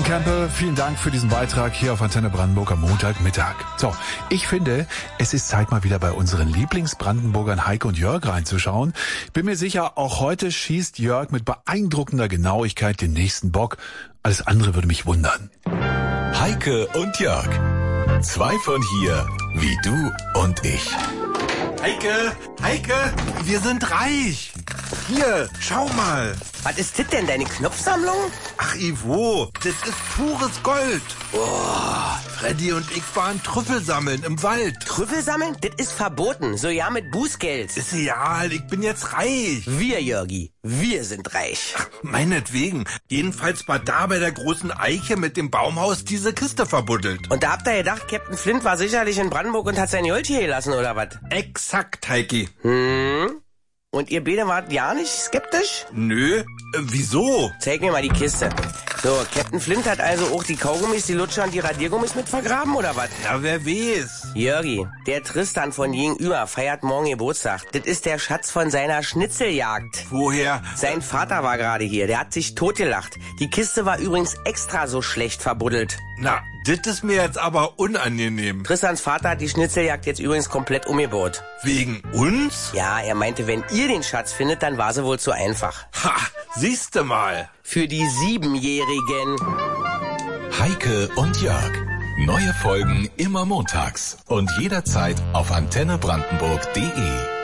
Campbell, vielen Dank für diesen Beitrag hier auf Antenne Brandenburg am Montagmittag. So, ich finde, es ist Zeit mal wieder bei unseren Lieblingsbrandenburgern Heike und Jörg reinzuschauen. Bin mir sicher, auch heute schießt Jörg mit beeindruckender Genauigkeit den nächsten Bock. Alles andere würde mich wundern. Heike und Jörg. Zwei von hier, wie du und ich. Heike, wir sind reich. Hier, schau mal. Was ist das denn, deine Knopfsammlung? Ach, Ivo, das ist pures Gold. Oh. Freddy und ich waren Trüffel sammeln im Wald. Trüffel sammeln? Das ist verboten. So ja mit Bußgeld. Ist egal, ich bin jetzt reich. Wir, Jörgi, wir sind reich. Ach, meinetwegen. Jedenfalls war da bei der großen Eiche mit dem Baumhaus diese Kiste verbuddelt. Und da habt ihr gedacht, Captain Flint war sicherlich in Brandenburg und hat sein Gold hier gelassen, oder was? Exakt, Heiki. Und ihr beide wart ja nicht skeptisch? Nö, wieso? Zeig mir mal die Kiste. So, Captain Flint hat also auch die Kaugummis, die Lutscher und die Radiergummis mit vergraben, oder was? Ja, wer weiß. Jörgi, der Tristan von gegenüber feiert morgen Geburtstag. Das ist der Schatz von seiner Schnitzeljagd. Woher? Sein Vater war gerade hier, der hat sich totgelacht. Die Kiste war übrigens extra so schlecht verbuddelt. Na, das ist mir jetzt aber unangenehm. Tristans Vater hat die Schnitzeljagd jetzt übrigens komplett umgebaut. Wegen uns? Ja, er meinte, wenn ihr den Schatz findet, dann war sie wohl zu einfach. Ha, siehste mal. Für die 7-Jährigen. Heike und Jörg. Neue Folgen immer montags und jederzeit auf antennebrandenburg.de.